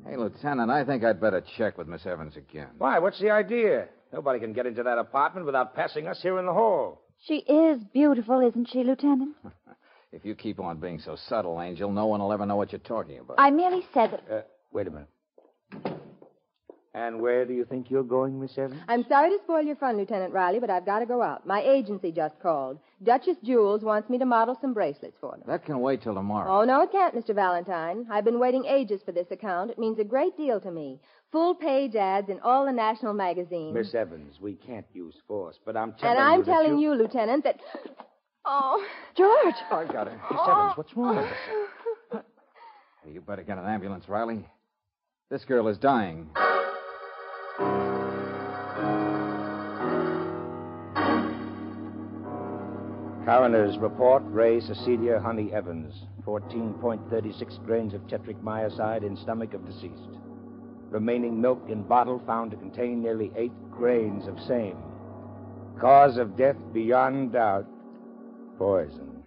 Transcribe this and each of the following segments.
Hey, Lieutenant, I think I'd better check with Miss Evans again. Why? What's the idea? Nobody can get into that apartment without passing us here in the hall. She is beautiful, isn't she, Lieutenant? If you keep on being so subtle, Angel, no one will ever know what you're talking about. I merely said that... Wait a minute. And where do you think you're going, Miss Evans? I'm sorry to spoil your fun, Lieutenant Riley, but I've got to go out. My agency just called. Duchess Jewels wants me to model some bracelets for them. That can wait till tomorrow. Oh, no, it can't, Mr. Valentine. I've been waiting ages for this account. It means a great deal to me. Full-page ads in all the national magazines. Miss Evans, we can't use force, but I'm telling and I'm you that telling you, Lieutenant, that... Oh, George! Oh, I got her. Miss Evans, what's wrong? Hey, you better get an ambulance, Riley. This girl is dying. Coroner's report, Ray Cecilia Honey Evans, 14.36 grains of tetric myoside in stomach of deceased. Remaining milk in bottle found to contain nearly 8 grains of same. Cause of death beyond doubt, poison.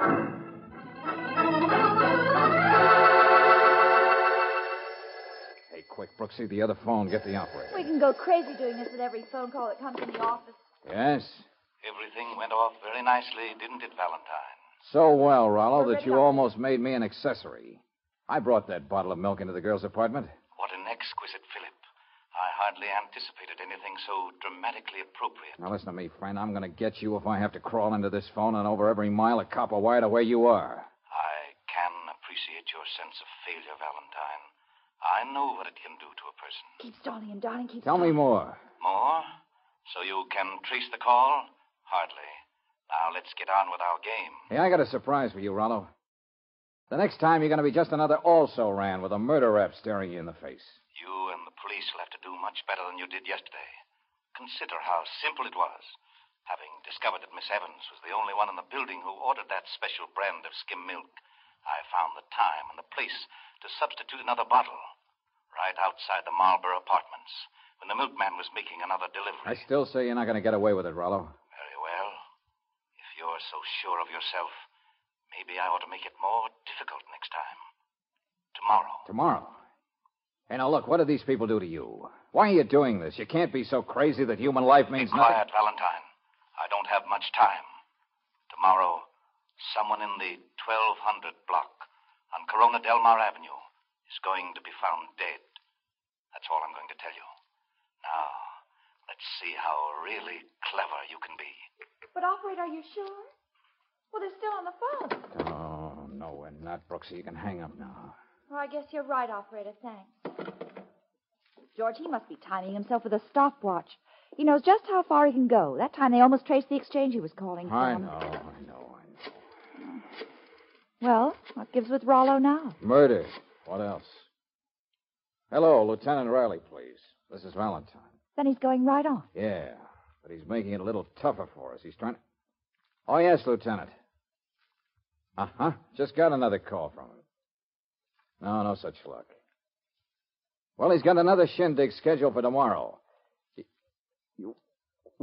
Hey, quick, Brooksy, the other phone. Get the operator. We can go crazy doing this with every phone call that comes in the office. Yes? Everything went off very nicely, didn't it, Valentine? So well, Rollo, that you almost made me an accessory. I brought that bottle of milk into the girl's apartment. What an exquisite fillip. I hardly anticipated anything so dramatically appropriate. Now, listen to me, friend. I'm going to get you if I have to crawl into this phone and over every mile of copper wire to where you are. I can appreciate your sense of failure, Valentine. I know what it can do to a person. Keep stalling him, darling. Keep Tell me more. More? So you can trace the call? Hardly. Now, let's get on with our game. Hey, I got a surprise for you, Rollo. The next time, you're going to be just another also-ran with a murder rap staring you in the face. You and the police will have to do much better than you did yesterday. Consider how simple it was. Having discovered that Miss Evans was the only one in the building who ordered that special brand of skim milk, I found the time and the place to substitute another bottle right outside the Marlborough apartments when the milkman was making another delivery. I still say you're not going to get away with it, Rollo. Very well. If you're so sure of yourself, maybe I ought to make it more difficult next time. Tomorrow. Tomorrow? Hey, now, look, what did these people do to you? Why are you doing this? You can't be so crazy that human life means nothing. Be quiet, Valentine. I don't have much time. Tomorrow, someone in the 1200 block on Corona Del Mar Avenue is going to be found dead. That's all I'm going to tell you. Now, let's see how really clever you can be. But, operator, are you sure? Well, they're still on the phone. Oh, no, we're not, Brooksy. You can hang up now. Well, I guess you're right, operator. Thanks. George, he must be timing himself with a stopwatch. He knows just how far he can go. That time they almost traced the exchange he was calling from. I know. Well, what gives with Rollo now? Murder. What else? Hello, Lieutenant Riley, please. This is Valentine. Then he's going right on. Yeah, but he's making it a little tougher for us. He's trying to... Oh, yes, Lieutenant. Uh-huh. Just got another call from him. No such luck. Well, he's got another shindig scheduled for tomorrow.